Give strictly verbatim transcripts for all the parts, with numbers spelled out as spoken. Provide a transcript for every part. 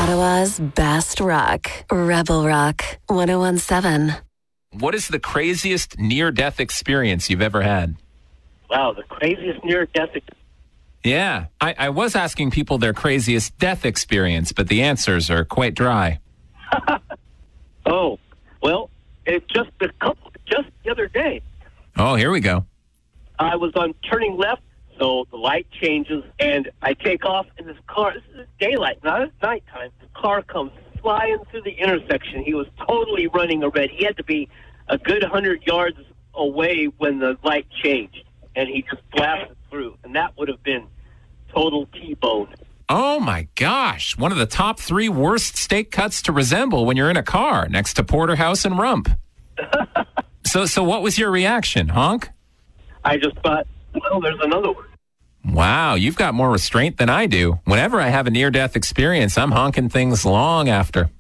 Ottawa's best rock. Rebel Rock one oh one seven. What is the craziest near-death experience you've ever had? Wow, the craziest near-death experience. Yeah, I, I was asking people their craziest death experience, but the answers are quite dry. Oh, well, it just a couple, just the other day. Oh, here we go. I was on turning left, so the light changes, and I take off, and this car, this is daylight, not at nighttime, the car comes flying through the intersection. He was totally running a red. He had to be a good one hundred yards away when the light changed, and he just blasted through, and that would have been total T-bone. Oh, my gosh. One of the top three worst steak cuts to resemble when you're in a car next to Porterhouse and Rump. so, so what was your reaction, honk? I just thought, well, there's another one. Wow, you've got more restraint than I do. Whenever I have a near-death experience, I'm honking things long after.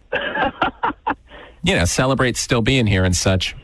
You know, celebrate still being here and such.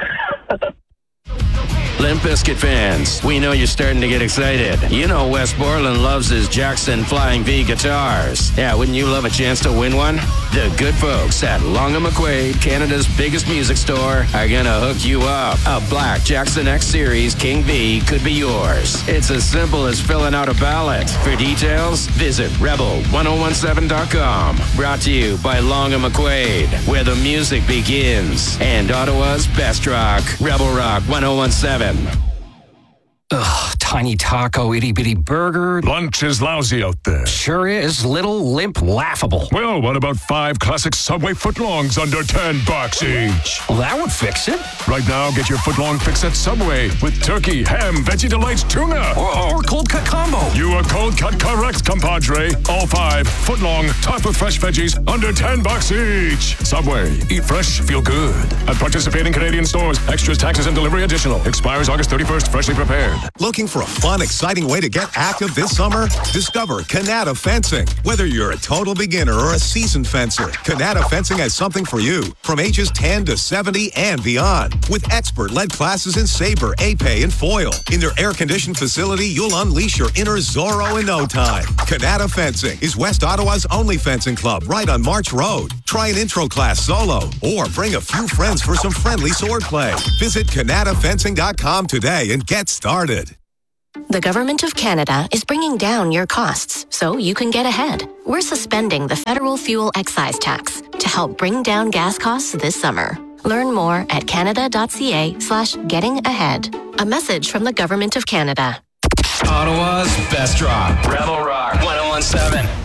Limp Bizkit fans, we know you're starting to get excited. You know Wes Borland loves his Jackson Flying V guitars. Yeah, wouldn't you love a chance to win one? The good folks at Long and McQuaid, Canada's biggest music store, are gonna hook you up. A black Jackson X Series King V could be yours. It's as simple as filling out a ballot. For details, visit rebel ten seventeen dot com. Brought to you by Long and McQuaid, where the music begins. And Ottawa's best rock, Rebel Rock ten seventeen. Ugh, tiny taco, itty-bitty burger. Lunch is lousy out there. Sure is. Little, limp, laughable. Well, what about five classic Subway footlongs under ten bucks each? Well, that would fix it. Right now, get your footlong fix at Subway with turkey, ham, Veggie Delights, tuna. Or, or cold cut combo. You are cold cut correct, compadre. All five footlong, topped with fresh veggies, under ten bucks each. Subway. Eat fresh, feel good. At participating Canadian stores, extras, taxes, and delivery additional. Expires August thirty-first, freshly prepared. Looking for a fun, exciting way to get active this summer? Discover Kanata Fencing. Whether you're a total beginner or a seasoned fencer, Kanata Fencing has something for you. From ages ten to seventy and beyond. With expert-led classes in saber, épée, and foil. In their air-conditioned facility, you'll unleash your inner Zorro in no time. Kanata Fencing is West Ottawa's only fencing club right on March Road. Try an intro class solo or bring a few friends for some friendly sword play. Visit Kanata Fencing dot com today and get started. The Government of Canada is bringing down your costs so you can get ahead. We're suspending the federal fuel excise tax to help bring down gas costs this summer. Learn more at canada.ca slash getting ahead. A message from the Government of Canada. Ottawa's best rock. Rebel Rock ten seventeen.